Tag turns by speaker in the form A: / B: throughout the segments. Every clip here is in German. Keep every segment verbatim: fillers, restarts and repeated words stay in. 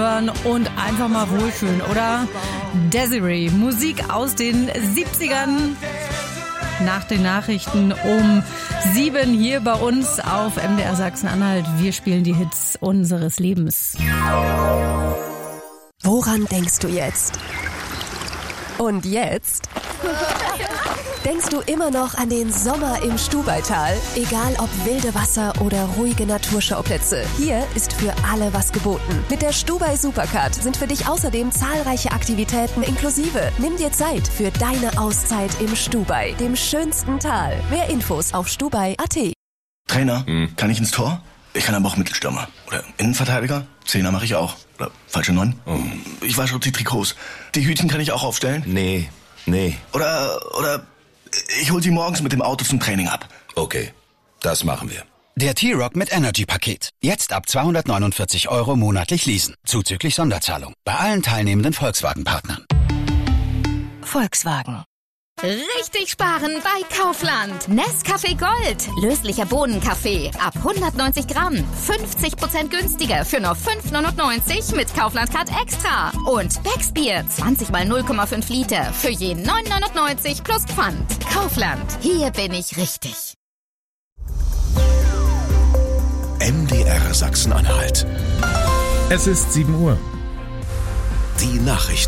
A: hören und einfach mal wohlfühlen, oder? Desiree, Musik aus den siebzigern. Nach den Nachrichten um sieben hier bei uns auf M D R Sachsen-Anhalt. Wir spielen die Hits unseres Lebens.
B: Woran denkst du jetzt? Und jetzt? Denkst du immer noch an den Sommer im Stubaital? Egal ob wilde Wasser oder ruhige Naturschauplätze, hier ist für alle was geboten. Mit der Stubai Supercard sind für dich außerdem zahlreiche Aktivitäten inklusive. Nimm dir Zeit für deine Auszeit im Stubai, dem schönsten Tal. Mehr Infos auf stubai punkt a t.
C: Trainer, hm. kann ich ins Tor? Ich kann aber auch Mittelstürmer. Oder Innenverteidiger? Zehner mache ich auch. Oder falsche Neun? Oh. Ich wasche die Trikots. Die Hütchen kann ich auch aufstellen?
D: Nee, nee.
C: Oder, oder... Ich hol sie morgens mit dem Auto zum Training ab.
D: Okay, das machen wir.
E: Der T-Rock mit Energy-Paket. Jetzt ab zweihundertneunundvierzig Euro monatlich leasen. Zuzüglich Sonderzahlung. Bei allen teilnehmenden Volkswagen-Partnern.
B: Volkswagen.
F: Richtig sparen bei Kaufland. Nescafé Gold. Löslicher Bohnenkaffee. Ab hundertneunzig Gramm. fünfzig Prozent günstiger für nur fünf neunundneunzig mit Kaufland-Card Extra. Und Becksbier. zwanzig mal null Komma fünf Liter. Für je neun neunundneunzig plus Pfand. Kaufland. Hier bin ich richtig.
D: M D R Sachsen-Anhalt.
G: Es ist sieben Uhr.
D: Die Nachrichten.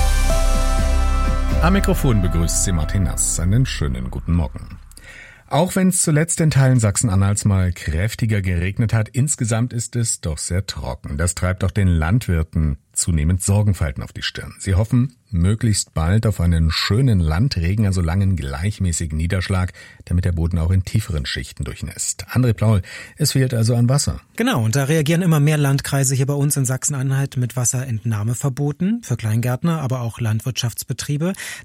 G: Am Mikrofon begrüßt Sie Martin Nass. Einen schönen guten Morgen. Auch wenn es zuletzt in Teilen Sachsen-Anhalts mal kräftiger geregnet hat, insgesamt ist es doch sehr trocken. Das treibt auch den Landwirten zunehmend Sorgenfalten auf die Stirn. Sie hoffen möglichst bald auf einen schönen Landregen, also langen gleichmäßigen Niederschlag, damit der Boden auch in tieferen Schichten durchnässt. André Plaul, es fehlt also an Wasser.
H: Genau, und da reagieren immer mehr Landkreise hier bei uns in Sachsen-Anhalt mit Wasserentnahmeverboten für Kleingärtner, aber auch Landwirtschaftsbetriebe.